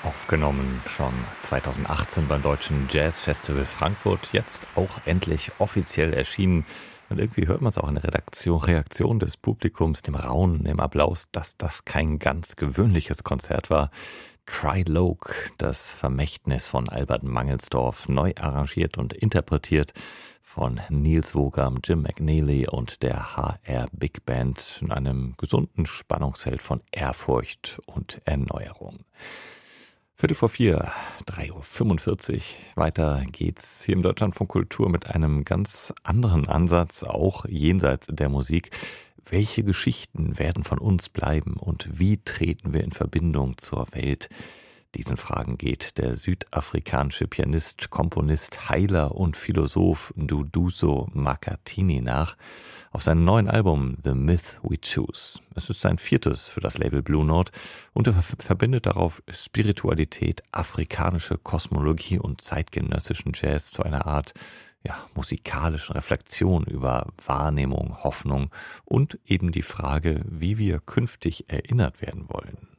Aufgenommen schon 2018 beim Deutschen Jazz Festival Frankfurt, jetzt auch endlich offiziell erschienen. Und irgendwie hört man es auch in der Reaktion des Publikums, dem Raunen, dem Applaus, dass das kein ganz gewöhnliches Konzert war. Trilogue, das Vermächtnis von Albert Mangelsdorff, neu arrangiert und interpretiert von Niels Wogam, Jim McNeely und der HR Big Band in einem gesunden Spannungsfeld von Ehrfurcht und Erneuerung. Viertel vor vier, 3:45 Uhr. Weiter geht's hier im Deutschlandfunk Kultur mit einem ganz anderen Ansatz, auch jenseits der Musik. Welche Geschichten werden von uns bleiben und wie treten wir in Verbindung zur Welt? Diesen Fragen geht der südafrikanische Pianist, Komponist, Heiler und Philosoph Duduzo Makhathini nach auf seinem neuen Album The Myth We Choose. Es ist sein viertes für das Label Blue Note und er verbindet darauf Spiritualität, afrikanische Kosmologie und zeitgenössischen Jazz zu einer Art musikalischen Reflexion über Wahrnehmung, Hoffnung und eben die Frage, wie wir künftig erinnert werden wollen.